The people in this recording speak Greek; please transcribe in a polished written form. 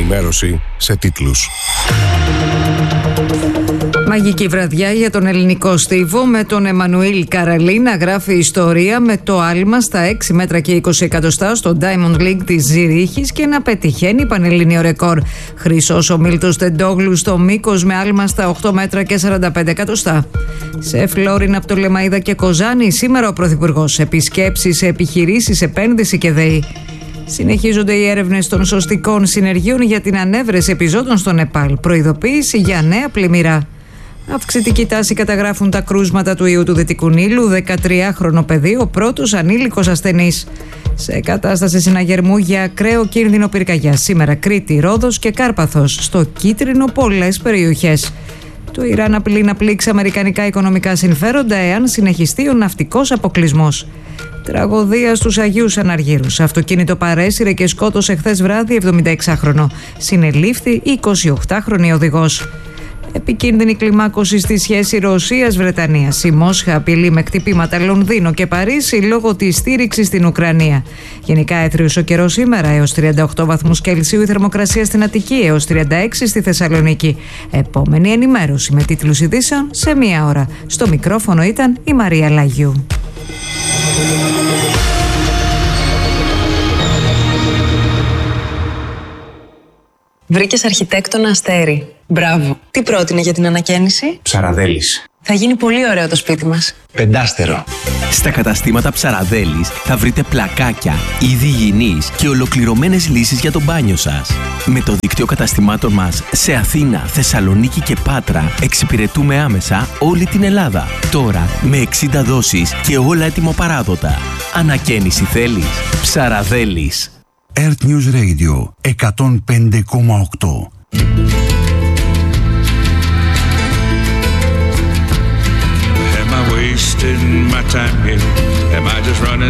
ενημέρωση σε τίτλους. Μαγική βραδιά για τον ελληνικό στίβο, με τον Εμμανουήλ Καραλή να γράφει ιστορία με το άλμα στα 6 μέτρα και 20 εκατοστά στο Diamond League της Ζηρίχης και να πετυχαίνει πανελλήνιο ρεκόρ. Χρυσός ο Μίλτος Τεντόγλου στο μήκος με άλμα στα 8 μέτρα και 45 εκατοστά. Σε Φλόρινα, Πτολεμαΐδα και Κοζάνη σήμερα ο Πρωθυπουργός. Επισκέψεις σε επιχειρήσεις, επένδυση και ΔΕΗ. Συνεχίζονται οι έρευνες των σωστικών συνεργείων για την ανέβρεση επιζώντων στο Νεπάλ. Προειδοποίηση για νέα πλημμυρά. Αυξητική τάση καταγράφουν τα κρούσματα του ιού του Δυτικού Νείλου. 13χρονο παιδί, ο πρώτος ανήλικος ασθενής. Σε κατάσταση συναγερμού για ακραίο κίνδυνο πυρκαγιάς. Σήμερα Κρήτη, Ρόδος και Κάρπαθος. Στο κίτρινο πολλές περιοχές. Το Ιράν απειλεί να πλήξει αμερικανικά οικονομικά συμφέροντα εάν συνεχιστεί ο ναυτικός αποκλεισμός. Τραγωδία στους Αγίους Αναργύρους. Αυτοκίνητο παρέσυρε και σκότωσε χθες βράδυ 76χρονο. Συνελήφθη 28χρονη οδηγός. Επικίνδυνη κλιμάκωση στη σχέση Ρωσίας-Βρετανίας. Η Μόσχα απειλεί με χτυπήματα Λονδίνο και Παρίσι λόγω της στήριξης στην Ουκρανία. Γενικά έθριος ο καιρός σήμερα, έως 38 βαθμούς Κελσίου η θερμοκρασία στην Αττική, έως 36 στη Θεσσαλονίκη. Επόμενη ενημέρωση με τίτλους ειδήσεων σε μία ώρα. Στο μικρόφωνο ήταν η Μαρία Λαγιού. Βρήκες αρχιτέκτονα Αστέρι. Μπράβο. Τι πρότεινε για την ανακαίνιση? Ψαραδέλης. Θα γίνει πολύ ωραίο το σπίτι μας. Πεντάστερο. Στα καταστήματα Ψαραδέλης θα βρείτε πλακάκια, είδη υγιεινής και ολοκληρωμένες λύσεις για το μπάνιο σας. Με το δίκτυο καταστημάτων μας σε Αθήνα, Θεσσαλονίκη και Πάτρα εξυπηρετούμε άμεσα όλη την Ελλάδα. Τώρα με 60 δόσεις και όλα έτοιμο-παράδοτα. Ανακαίνιση θέλεις? Ψαραδέλης. Earth News Radio 105,8. Am I wasting my time here? Am I just running